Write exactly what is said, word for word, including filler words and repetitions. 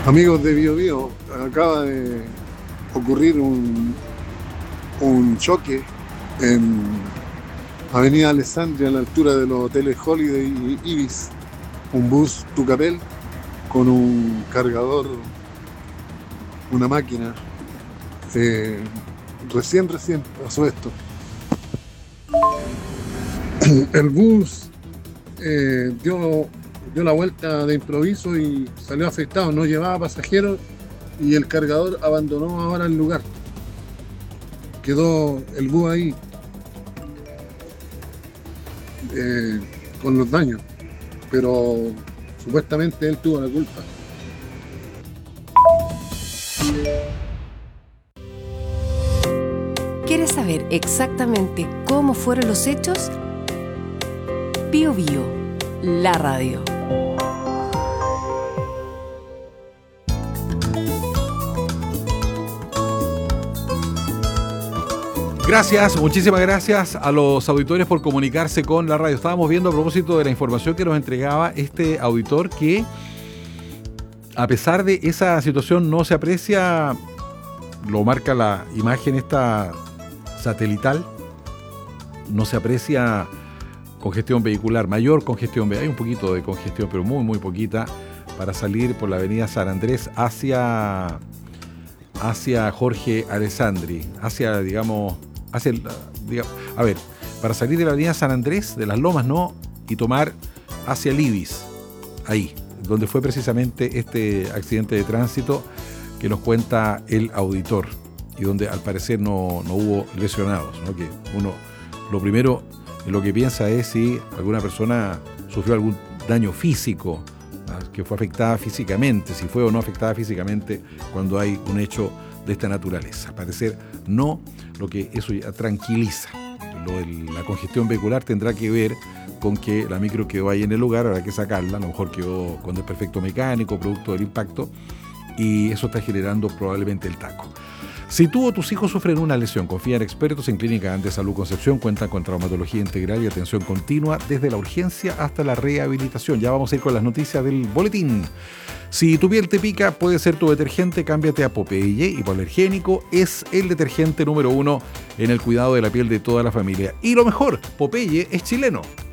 Amigos de Bio Bio, acaba de ocurrir un, un choque en Avenida Alessandria, a la altura de los hoteles Holiday y Ibis. Un bus Tucapel con un cargador, una máquina. Eh, recién, recién pasó esto. El bus eh, dio, dio la vuelta de improviso y salió afectado, no llevaba pasajeros y el cargador abandonó ahora el lugar. Quedó el bus ahí eh, con los daños, pero supuestamente él tuvo la culpa. ¿Quieres saber exactamente cómo fueron los hechos? Bio Bio, la radio. Gracias, muchísimas gracias a los auditores por comunicarse con la radio. Estábamos viendo a propósito de la información que nos entregaba este auditor que, a pesar de esa situación, no se aprecia, lo marca la imagen esta satelital, no se aprecia congestión vehicular, mayor congestión, hay un poquito de congestión, pero muy, muy poquita, para salir por la avenida San Andrés hacia, hacia Jorge Alessandri, hacia, digamos, hacia el, digamos, a ver, para salir de la avenida San Andrés, de las Lomas, no, y tomar hacia el Ibis, ahí, donde fue precisamente este accidente de tránsito que nos cuenta el auditor, y donde al parecer no, no hubo lesionados, ¿no? Que uno, lo primero en lo que piensa es si alguna persona sufrió algún daño físico, ¿no? Que fue afectada físicamente, si fue o no afectada físicamente cuando hay un hecho de esta naturaleza. Al parecer no, lo que eso ya tranquiliza. Lo de la congestión vehicular tendrá que ver con que la micro quedó ahí en el lugar, habrá que sacarla, a lo mejor quedó con desperfecto mecánico, producto del impacto, y eso está generando probablemente el taco. Si tú o tus hijos sufren una lesión, confía en expertos en Clínica Andes Salud Concepción. Cuentan con traumatología integral y atención continua desde la urgencia hasta la rehabilitación. Ya vamos a ir con las noticias del boletín. Si tu piel te pica, puede ser tu detergente, cámbiate a Popeye. Hipoalergénico es el detergente número uno en el cuidado de la piel de toda la familia. Y lo mejor, Popeye es chileno.